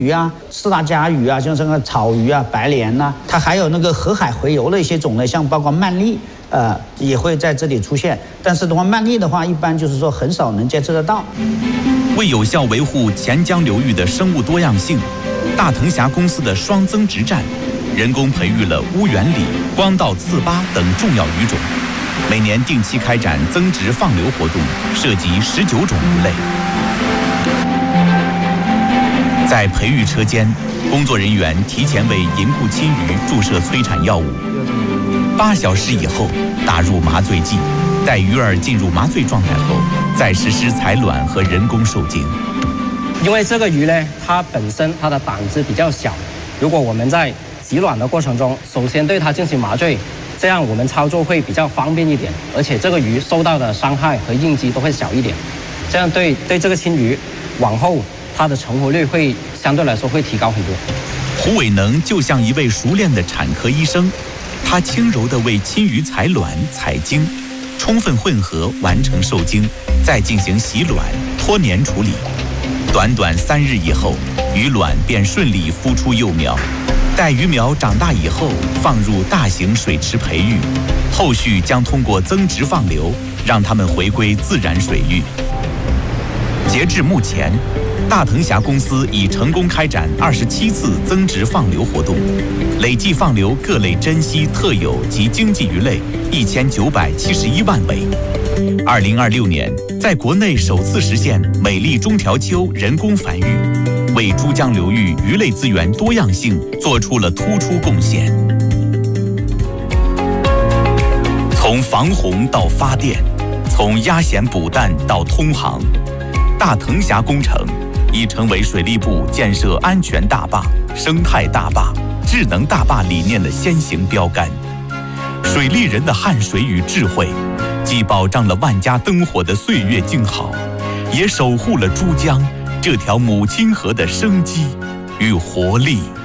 鱼啊、四大家鱼啊，像这个草鱼啊、白鲢呐、它还有那个河海洄游的一些种类，像包括鳗鲡，也会在这里出现。但是的话，鳗鲡的话，一般就是说很少能监测得到。 为有效维护钱江流域的生物多样性，大藤峡公司的双增殖站，人工培育了乌源鲤、光道刺巴等重要鱼种，每年定期开展增殖放流活动，涉及19种鱼类。在培育车间，工作人员提前为银固亲鱼注射催产药物，8小时以后打入麻醉剂，待鱼儿进入麻醉状态后，再实施采卵和人工受精。 因为这个鱼呢，它本身它的胆子比较小，如果我们在挤卵的过程中，首先对它进行麻醉，这样我们操作会比较方便一点，而且这个鱼受到的伤害和应激都会小一点，这样对这个亲鱼往后它的成活率会相对来说会提高很多。 胡伟能就像一位熟练的产科医生，他轻柔地为亲鱼采卵、采精，充分混合完成受精，再进行洗卵、脱粘处理。短短3日以后，鱼卵便顺利孵出幼苗。待鱼苗长大以后，放入大型水池培育，后续将通过增殖放流，让它们回归自然水域。截至目前，大藤峡公司已成功开展27次增殖放流活动，累计放流各类珍稀、特有及经济鱼类1971万尾。2026年，在国内首次实现美丽中条鳅人工繁育，为珠江流域鱼类资源多样性做出了突出贡献。从防洪到发电，从压舷补氮到通航，大藤峡工程已成为水利部建设安全大坝、生态大坝、智能大坝理念的先行标杆。水利人的汗水与智慧，既保障了万家灯火的岁月静好，也守护了珠江这条母亲河的生机与活力。